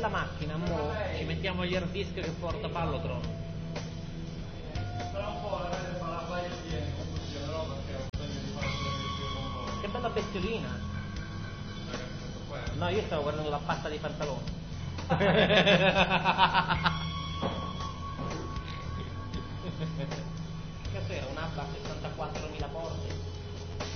bella macchina, mo ci mettiamo gli hard disk che porta Pallotron. Però un po' la rete fa la paia piena, così, però perché ho bisogno di fare un po'. Che bella bestiolina. No, io stavo guardando la pasta dei pantaloni. Cos'era? Un'Abba a 64.000 porte?